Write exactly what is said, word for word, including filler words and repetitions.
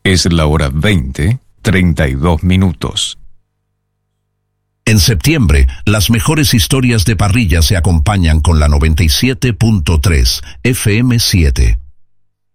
Es la hora veinte, treinta y dos minutos. En septiembre, las mejores historias de parrilla se acompañan con la noventa y siete punto tres F M siete.